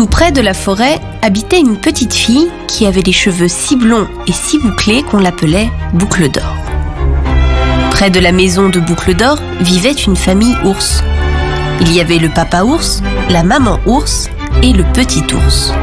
Tout près de la forêt habitait une petite fille qui avait les cheveux si blonds et si bouclés qu'on l'appelait Boucle d'Or. Près de la maison de Boucle d'Or vivait une famille ours. Il y avait le papa ours, la maman ours et le petit ours.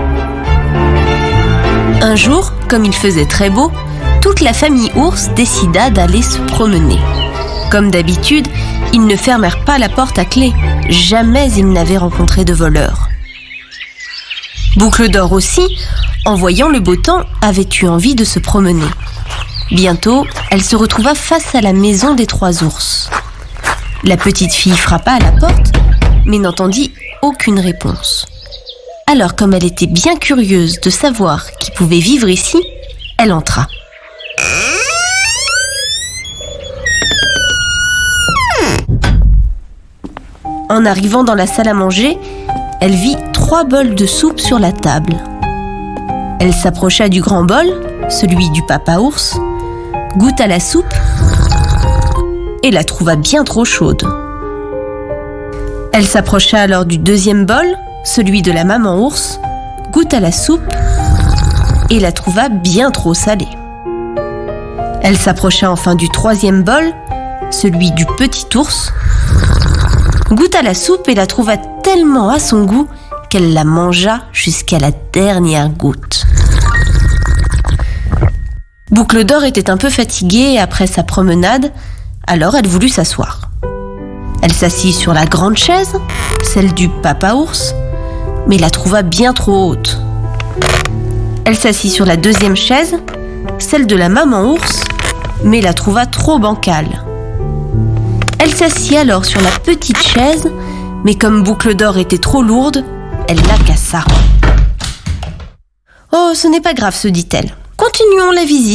Un jour, comme il faisait très beau, toute la famille ours décida d'aller se promener. Comme d'habitude, ils ne fermèrent pas la porte à clé. Jamais ils n'avaient rencontré de voleurs. Boucle d'Or aussi, en voyant le beau temps, avait eu envie de se promener. Bientôt, elle se retrouva face à la maison des 3 ours. La petite fille frappa à la porte, mais n'entendit aucune réponse. Alors, comme elle était bien curieuse de savoir qui pouvait vivre ici, elle entra. En arrivant dans la salle à manger, elle vit 3 bols de soupe sur la table. Elle s'approcha du grand bol, celui du papa ours, goûta la soupe et la trouva bien trop chaude. Elle s'approcha alors du deuxième bol, celui de la maman ours, goûta la soupe et la trouva bien trop salée. Elle s'approcha enfin du troisième bol, celui du petit ours, goûta la soupe et la trouva tellement à son goût qu'elle la mangea jusqu'à la dernière goutte. Boucle d'Or était un peu fatiguée après sa promenade, alors elle voulut s'asseoir. Elle s'assit sur la grande chaise, celle du papa ours, mais la trouva bien trop haute. Elle s'assit sur la deuxième chaise, celle de la maman ours, mais la trouva trop bancale. Elle s'assit alors sur la petite chaise, mais comme Boucle d'Or était trop lourde, elle la cassa. « Oh, ce n'est pas grave, se dit-elle. Continuons la visite. »